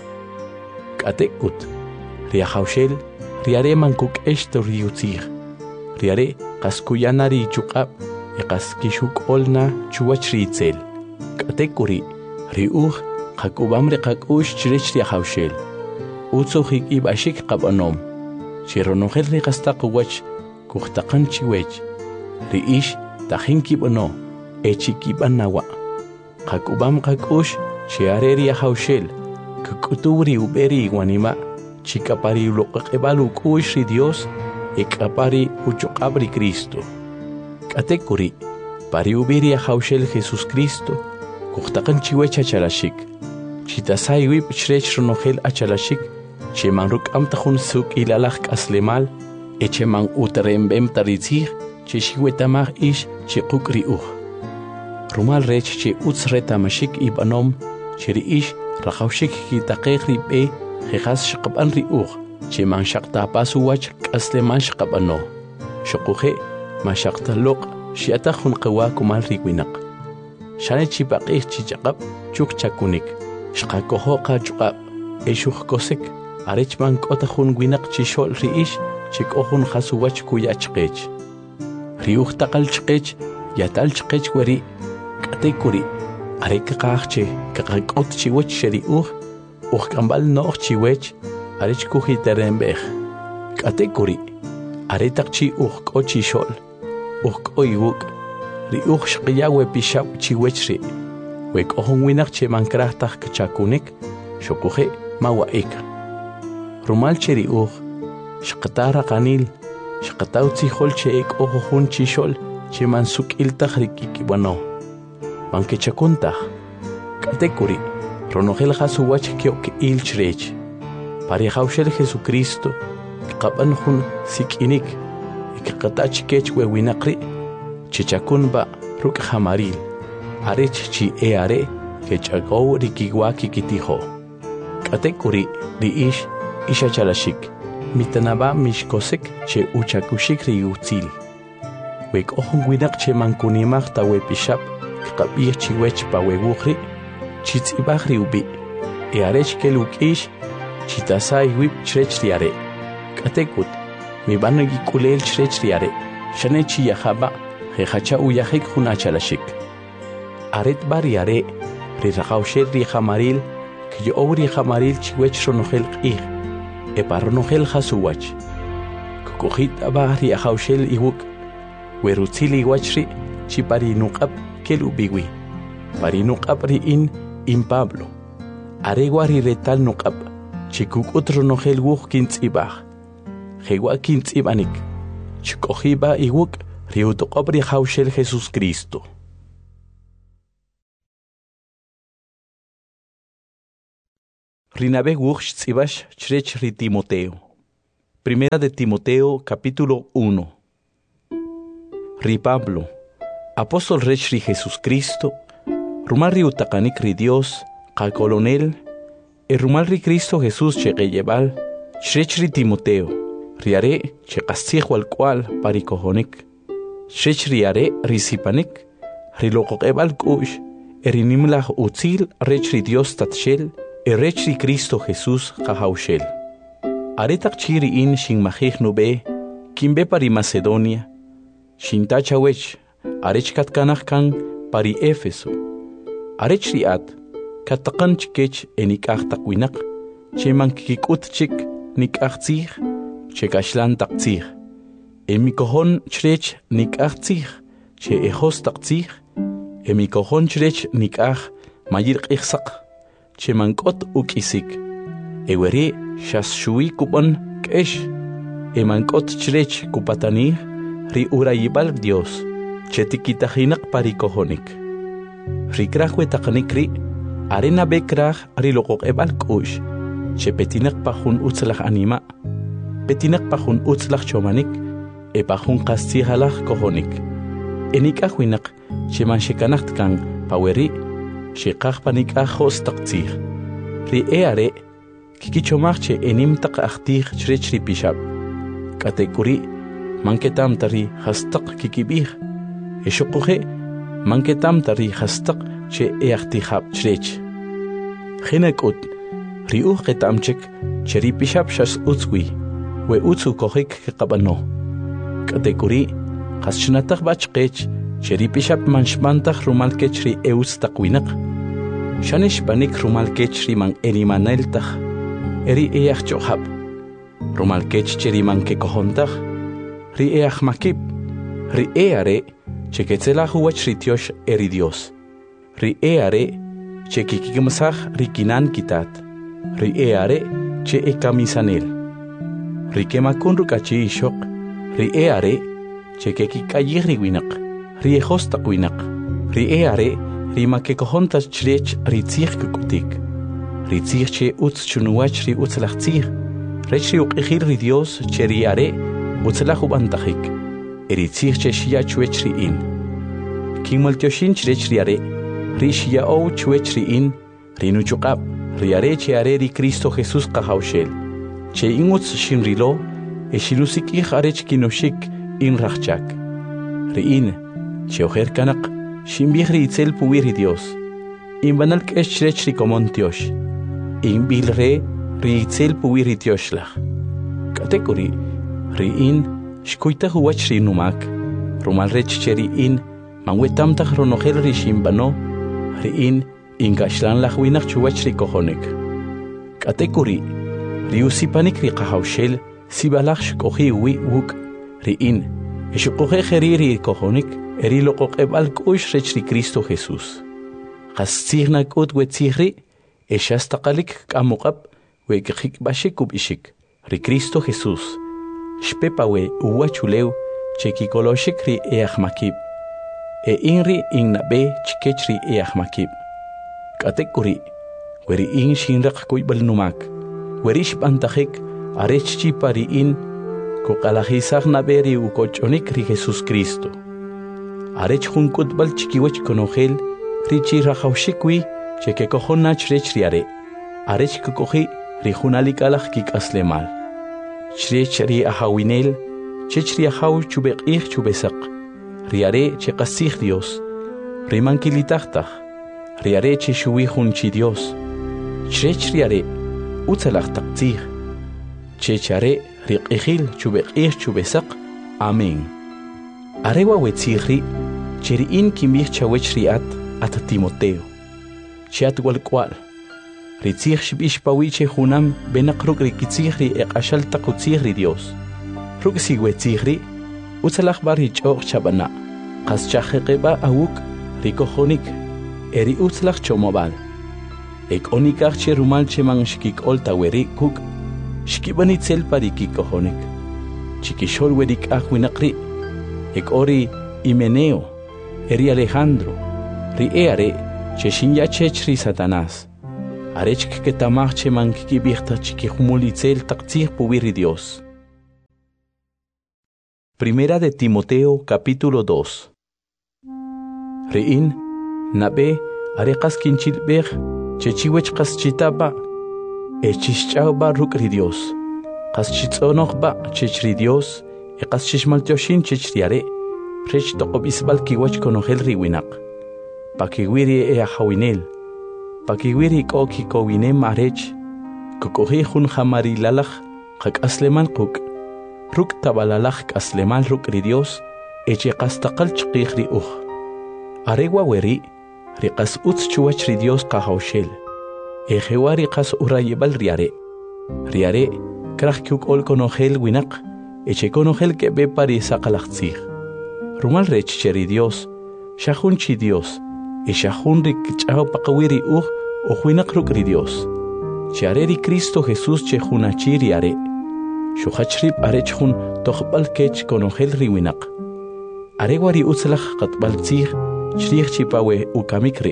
Katekut riahaushel riare mankuk esto riutzir. Riare kaskuyanari chukap kaskishuk olna chuachritzel. Katekuri riuch Hakubamre kakush chirech riahaushel. Utsuhik ibashik qabanom. Chironojel riqastaq wach kuhtaqan chiwech. Riish tajin kibano. Echikibanawa. Hakubam kakush chiare riahaushel. Kukuturi uberi wanima. Chikapari uloqebalu kush ri Dios. Ekapari uchuqabri Cristo. Katekuri. Pari uberi riahaushel Jesus Cristo. Kuhtaqan chiwech achalashik. Chitasay wip chrech runojel achalashik, cheman ruk amtajun suk ilalach aslemal, echeman uterembem taritzih, cheshiwetamach ish chekuk riuj. Rumal rech che utzretamashik ibanom, cheri ish rachaushik kitaqej ribe, jejas shaqaban riuj, cheman shaqtapasu wach aslemal shaqabano. Shokuje, mashaqtalok, shiatajun qawa kumal riwinak. Shane chipaqej chichaqab, chuk chakunik. Shqakohoqa ch'uqab eshuqkosek arechman k'otahun winaq chishol riish chik'ojun hasuwach kuyachqech riuj taqal chqech yatal chqech wari k'atekuri areka qajche kaqak'ot chiwach sheriuj ujk'ambal no'j chiwech arech kujiterembej k'atekuri aretaq chi ujk'o chishol ujk'o iwuk' riuj shqiya wepixab chiwech ri Wek'ojun winak che mankrajtaj kchakunik, shokuje mawaik. Rumal cheriuj, shqatara qanil, shqataw tzijol che ek'ojojun chishol che mansuk iltaj rikikibano. Mankechakuntaj, katekuri, ronojel hasuwach kyok ilchrech. Parihaushel Jesucristo, kqabanjun sikinik, ikqatach kech wewinakri, chichakunba ruk hamaril. Arech chi are que chagou rikiwaki kitijo. Katekuri riish ishachalashik. Mitanaba mishkosek che uchakushik riutzil. Wek ohun winak che mankunimach ta wepishap kqabih chiwech pa wewukhri chitzibach riubi. Arech ke lukish chitasai wip chrech riare. Katekut mi banu yikulel chrech riare. Shane chi yahaba jehacha uyahik hunachalashik. Aret bariare, rirahaushel rihamaril, que yo rihamaril chiwech ronojel qih, eparonojel hasuwach. Kukujit aba riahaushel iwuk, werutzil iwachri, chipari nuqab kel ubiwi. Pari nuqab riin Pablo. Aregua riretal nuqab, chikukut ronojel wuj kintzibah. Jewa kintzibanik, chikojiba iwuk, riutoqab rihaushel Jesus Cristo. Rinabe wuch tzibash chrech ri Timoteo. Primera de Timoteo, capítulo 1. Ri Pablo, apóstol rech ri Jesucristo, rumal ri utakanik ri Dios, ka colonel, rumal ri Cristo Jesús cheqeyebal, chrech ri Timoteo, riare cheqasij wal cual parikohonik, chrech riare risipanik, ri loqoqebal kush, erinimlah utzil rech ri Dios tatshel, rech ri Cristo Jesús kahaushel. Aretak chiri in shin majij nube, kimbe pari Macedonia, shin tachawech, arech katkanach kan pari Éfeso. Arech riat, katakan chikech enikach takwinak, che mankikut chik nikach tzich, che kashlan tak tzich. Emikohon chrech nikach tzich, che ejos tak tzich, emikohon chrech nikach mayir ichsak, che mankot ukisik. Ewere shas shui kupan kesh, emankot chrech kupatani, ri urayibal Dios, che tikitahinak parikohonik. Ri krahwe takanikri, arena bekrah ri lokok ebal kush, che petinak pahun utzlach anima, petinak pahun utzlach chomanik, e pahun kastihalach kohonik. Enikahwinak, che manshekanacht kan paweri, shekach panik ahos taktzir. Ri eare, kikichomach enim tak achtih chrech ri pishab. Katekuri, manketam tari hastak kikibih. Eshokuhe, manketam tari hastak che eachtihab chrech. Chinekut, ri ketamchek che ri pishab shas utzwi, we utzu kohik kikabano. Katekuri, haschnatak bachkech, che ri pishab manshmantach rumalkech ri eus takwinak. Shanish banik rumalkech ri man erimaneltach. Eri each chohab, rumal kech cheri man ke kohontach, ri each makib, ri eare, che ketzelach uach ritiosh eri Dios, ri eare, che kikikimsach ri kinan kitat, ri eare, che ekamisanel, ri kemakun rukachi ishok, ri eare, che kikikayih ri winak, ri ejostak winak, ri eare, ri ma ke kohontas chrech ri tzich kukutik. Ritzich che utz chunuach ri utzlachtzich, rech ri uqihir ri Dios che riare utzlach ubantachik, eritzich che shia chuech ri in. Kimal tioshin chrech riare, ri shia ou chuech ri in, ri nuchukab, riare che are ri Cristo Jesús kahaushel, che ingutz shin rilo, e shinusik ich arech kinoshik in rachchak. Ri in, che ojer kanak, shimbih ri itzel puwir ri Dios, in banal kesh chrech ri komon tiosh. In bilre ri itzel puwir itioshlach. Katekuri ri in shkuita huach ri numak, rumal rech cheri in manwetamtach ronohel ri shimbano, ri in gashlan lach winach chuach ri kohonik. Katekuri ri usipanik ri kahaushel sibalach shkohi wi wuk, ri in shkohe kheri ri kohonik, eri lokok ebal kush rech ri Cristo Jesús. Kastzirna kut wetzihri, Eshastaqalik kamukab, we kik bashikub ishik, ri Cristo Jesús. Shpepawe uwachuleu, chekikoloshik ri eachmakib. E inri innabe chikech ri eachmakib. Katekuri, weri in shinrak kuibal numak, weri shpantahik, arechchi pari in, kokalahisag naberi ukochonik ri Jesus Cristo. Arech hunkut bal chikiwech konohel, ri chirahaushikwi, che que cojon nach rech riare, arech que cogi rijunalik alach kik aslemal. Chrech ri ahawinel, chech ri ahaw chubek ich chubesak, riare che kasich Dios, rimankilitachtach, riare che shuihun chi Dios, chrech riare, utzalach taktzich, chechare riqihil chubek ich chubesak, amen. Arewa wetzihri, cheri in kimich chawech riat at Timoteo. Chiat wal kwal. Ritzich shibish pawiche hunam benakruk rikitzihri eqashal takutzihri Dios. Ruk sigwetzihri, utzalach barich och chabana. Qas chaheqeba awuk rikohonik, eri utzalach chomobal. Ek onikach che rumal che man shkik olta weri kuk, shkibanitzel parikikohonik. Chikishol werik ahwinakri, ek ori Himeneo, eri Alejandro, ri eare, che shinya chechri Satanás. arech que tamach che man kibihta chikihumulitzel taktzih pubiri Dios. Primera de Timoteo, capítulo 2. Rein, nabe, arekas kinchilbech, chechiwech kas chitaba, echishchauba rukri Dios, kas chitzonochba chechri Dios, kas chishmaltioshin chechriare, rech tokobisbal kiwach konogel riwinak, pakiwiri hawinel, pakiwiri koki kowinem arech, kukohi hun hamari lalach, kak asleman kuk, ruk tabalalach asleman rukri Dios, eche kastakal chqikhri Aregua weri, riqas uts chuachri Dios kahaushel. Ejewa riqas urayebal riare. Riare, krach kyuk ol konogel winak, eche konogel ke be pari sakalachtzig. Rumal rech cheri Dios, shahun chi Dios, e shahun rik chao pakawiri winak rukri Dios. Chiareri Cristo Jesús che hunachi riare. Shuhachrib arech hun tochbal kech konogel riwinak. Aregwari utslach qatbal tzig, Chrich chipawe ukamikri.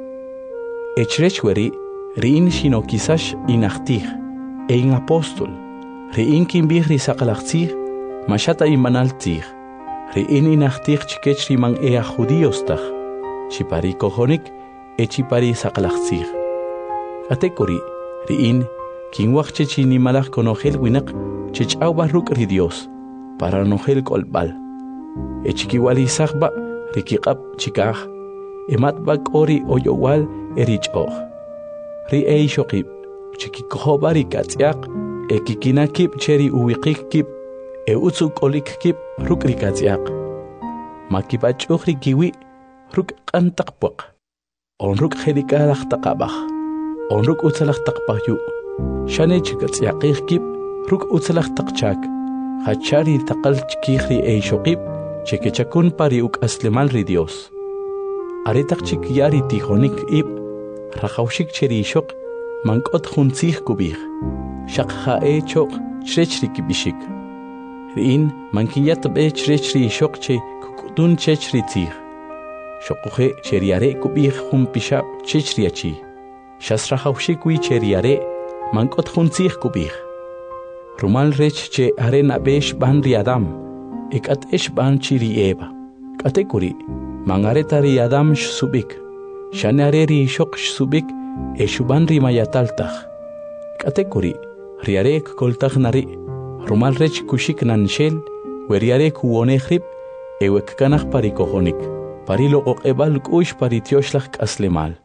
Echrechweri, riin shino kisash inachtih, ein apostol, riin kimbihri sakalachtzih, mashata imanaltzih, riin inachtih chikechri man judíostach, chipari kohonik, chipari sakalachtzih. Atekori, riin, kinwachche chinimalach konogel winak, chechau barruk ri Dios, para nogel kolbal. Echikiwali sahba, Rikiqab chikaj, ematbak ori oyowal erichoj. Ri eishokib, chikikohobari katziak, kikinakib cheri uwikikib, utsuk olikib rukri katziak. Makibachuhri kiwi, ruk kantakpok. Onruk hedikadach takabach, onruk utsalach takpahyu. Shane chikatziakikib, ruk utsalach takchak. Hachari takal chikihri eishokib, Chekechakun pari uk aslemal ri Dios. Aretak chik yari tijonik ib, rajaushik cheri shok, mankot huntzih kubih. Shak hae chok, chrechri kibishik. Riin, mankiyat be chrechri shok che kukutun chechri tzih. Shokuhe cheriare kubih humpishab chechri achi. Shas rajaushik wi cheriare, mankot huntzih kubih. Rumal rech che arena besh ban riadam. Ikat ban chiri eba. Katekuri, mangaretari adam subik. Shanareri shok subik, eshuban rimayataltach. Katekuri, riarek koltach nari. Rumal rech kushik nanshel, weriarek uonehrib, ewek kanach parikohonik. Parilo ebal kush paritioslach aslemal.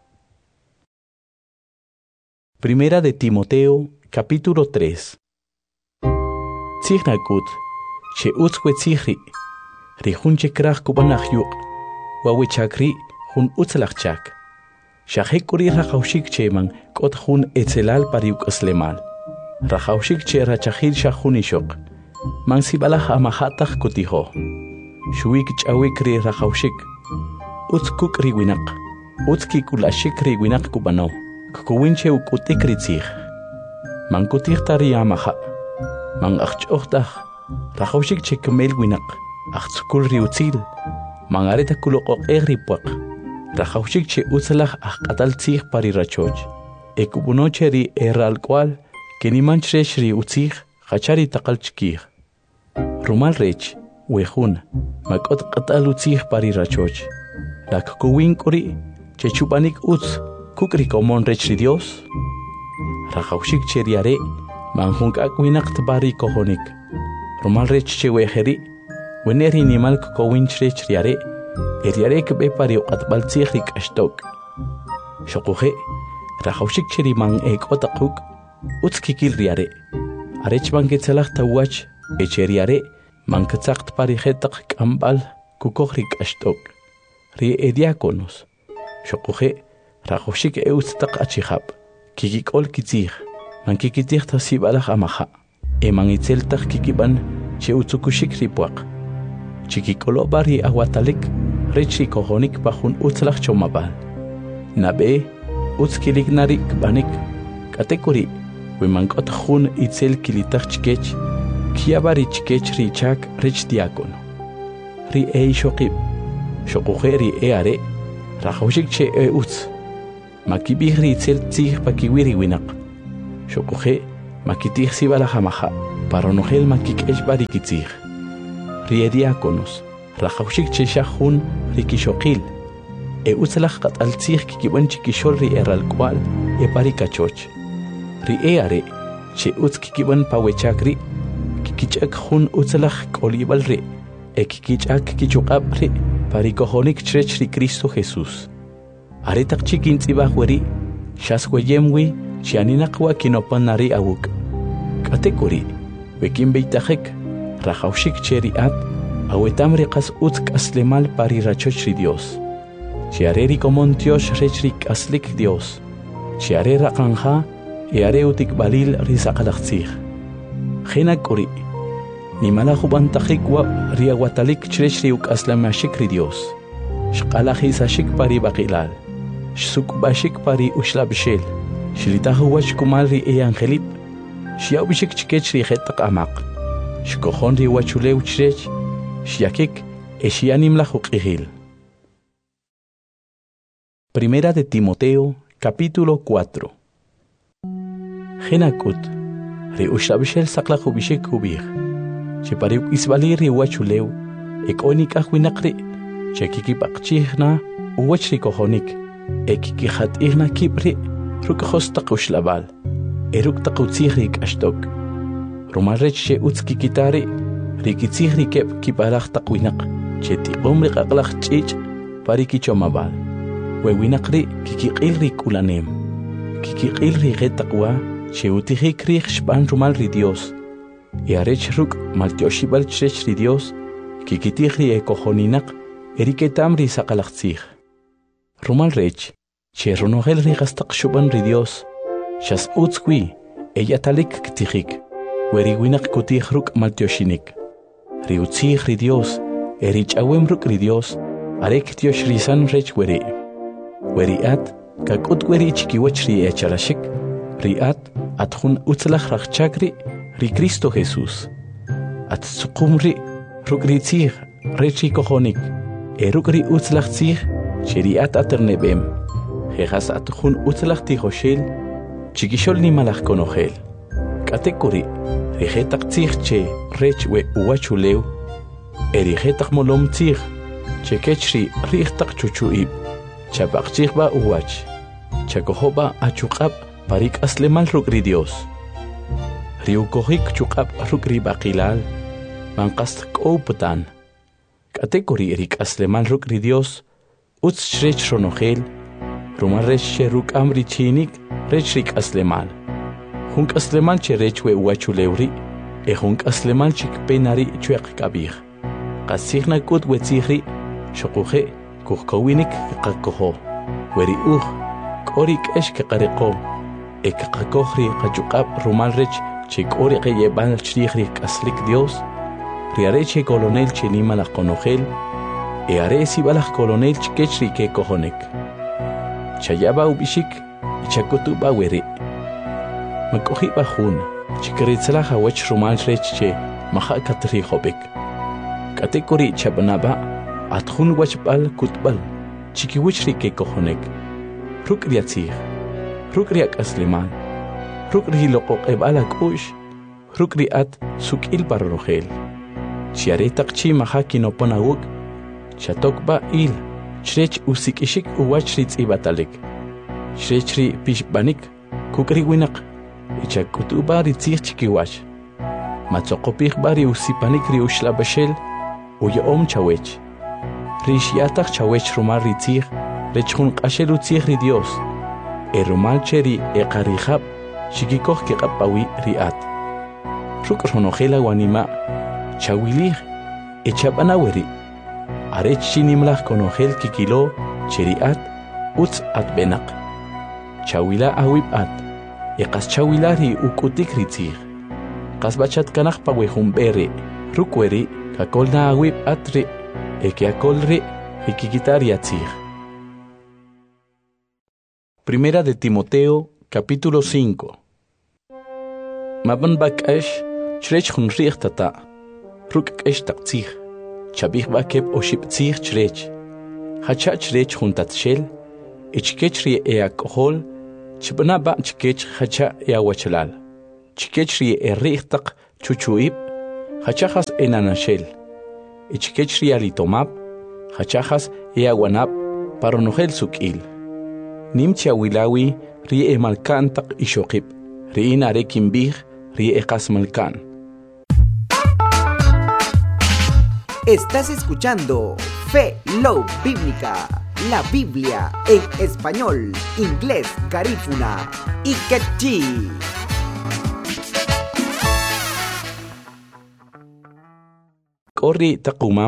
Primera de Timoteo, capítulo 3. Tzihnakut. Che utzwe tzihri, rihun che krach kubanach yuk, wawe chakri hun utzlach chak. Shahekuri rachaushik che man kot hun etzelal pariuk aslemal. Rachaushik che rachahil shahun ishok, man sibalach amahatach kutiho. Shuik chawikri rachaushik, utzkuk riwinak, utzkik ulashik riwinak kubano, kukuwinche ukutikri tzih. Man kutih tari amaha, man achchochtach, Rachaushik chekmel winak, achtzukul riutzil, mangareta kulokok egripuak. Rachaushik che utzalach achkatal tzih pari rachoch. Ekubunoche ri eralkwal, kenimanchresh ri utzih, hachari takal chkih. Rumal rech, wehun, makot katal utzih pari rachoch. Lak kuwinkuri, chechupanik utz, kukri komon rech ri Dios. Rachaushik che riare, manhunk akwinak tbari kohonik. Rumal rech che weheri, weneri nimal kukowinch rech riare, eriare kebe pari uqatbal tzihrik ashtok. Shokuhe, rachaushik cheri man otakuk, utzkikil riare. Arech man ketzelach tawach, echeriare, man ketzakt pari hetak kambal, kukohrik ashtok. Ri ediakonos. Shokuhe, rachaushik eutztak achihab, kikikol kitzih, man kikitih tasibalach amaha. Eman itzeltach kikiban che utzukushik ripuak. Chikikolo bari aguatalik, rechi kohonik pahun utzlach chomabal. Nabe, utzkilik narik banik, katekuri, wimankot hun itzel kilitach chikech, kiabari chikech richak rich diakono. Ri shokib, shokuhe ri are, rachaushik che utz. makibihri itzel tzih pakiwiri winak. Xokoje, makitih si balajamaja, paronogel makikesh barikitzih. Rie diáconos, rajaushik cheshahun rikishokil. Utzalaj qataltzih kikibon chikishol ri eralcual parikachoch. Rie are, che utz kikibon pawechakri, kikichak hun utzalaj kolibal ri, kikichak kichukab ri, parikohonik chrech ri Cristo Jesús. Aretak chikintzibah weri, shasweyemwi, chianinakwa kinopanari awuk. Katekuri, wekin beitajek, rajaushik cheriat, awetamri qas utk aslemal parirachoch ri Dios. Chiareri comontiosh rechrik aslik Dios. Chiare rakanja, eare utik balil risaqalachzih. Genakuri, ni malajubantajik wa riawatalik chrechriuk aslamashik ri Dios. Shqalajisashik pari bakilal. Shsukbashik pari ushlabshel. Shlitahuwach kumal ri angelip. Shiaubishik chikech ri jetak amaq. Shkojon ri wachuleu chrech. Shiakik, eshianim la jukihil. Primera de Timoteo, capítulo 4. Genakut, re ushabishel saklajubishek hubir. Chepariuk isbali ri wachuleu, ekonika huinakri, chekikipakchihna, uwachri kohonik, ekikihat ihna kipri, rukahostak ushlabal, eruk takutzihrik ashtok. Rumarech she utskikitari, rikitzihri kep kiparach takwinak, cheti omri kaklach chich, parikichomabal. Wewinakri kikiqilri kulanem. Kikiqilri getakwa, cheutijikri shpan rumal ri Dios. Yarech ruk maltioshibal chrech ri Dios, kikitijri ekohoninak, eriketamri sakalachzih. Rumal rech, che ronogel ri gastak shuban ri Dios. Shas utskwi, eyatalik ktijik, weriwinak kutij ruk maltioshinik. Ri utzih ri Dios, erich awem ruk ri Dios, arek tiosh risan rech weri. Weriat, kakut weri chikiwach ri echarashik, riat, atjun utzlach rachchakri, ri Cristo Jesús. At sukumri, rukritzih, rechi kohonik, erukri utzlach tzih, cheriat aternebem. Jejas atjun utzlach tijoshel, chikishol ni malach konogel. Katekuri, rijetak tzih che rech we uwachuleu, erijetak molom tzih, chekechri rijetak chuchuib. Chapakchikba uwach, chakohoba achukab parik aslemal rukri Dios. Riukohik chukab rukri bakilal, mankast kouputan. Katekuri erik aslemal rukri Dios, utz shrech ronogel, rumaresh sheruk amri chinik, rechrik aslemal. Hunk aslemal cherechwe uwachuleuri, hunk aslemal chikpenari chuek kabir. Kasigna kut wetzihri, shokuhe, kuhkowinik kakoho, weri korik eshke kareko, kakohri kachukab rumalrech, chikorik yeban chrihri kaslik Dios, riareche colonel chenima la konogel, aresi balach colonel chkechri ke kohonek. Chayaba ubishik, chakutuba weri. Makohi bahun, chikritzla hawech rumalrech che, maha katri hobek. Katekori chabanaba, atjun wachbal kutbal, chikiwichri ke kohonek. Rukriatzih, rukriak asleman, rukri lokok ebalak ush, rukriat sukil parrogel. Chiaretak chi mahaki no ponawuk, chatokba il, chrech usikishik uwachritz ibatalik. Chrechri pishbanik, kukri winak, ichakutuba ritzih chikiwach. Matzokopich bari usipanik ri ushlabashel, uyaom chawech. Rishiatak chawech rumar ritzih, rechun qashel utzih ri Dios. Rumal cheri eqarihab, shikikoh keqapawi riat. Rukronogela wanima, chawilih, echabanaweri. Arech chinimlach konogel kikilo, cheriat, utz atbenak. Chawila awib at, eqas chawilari ukutik ritzih. Qasbachat kanach pawehumbere, rukweri, kakolna awib atri, ekiakolri, ikikitariatzih. Primera de Timoteo, capítulo 5. Maban bakash, chrech hunrich tata, ruk esh taktzih, chabich bakeb oship tzih chrech, hacha chrech huntatshel, Ichkech rie eakohol, chibnaba chikech hacha eawachalal. Chikech rie errichtaq chuchuib, hachajas enanashel. Ichkech rie alitomab, hachajas eawanab, paronogel sukil. Nimcha wilawi rie emalkantaq ishokib, riin arekimbig, rie eqasmalkan. Estás escuchando Fe Love Bíblica, la Biblia en español, inglés, garífuna y quechí. Corri taqumam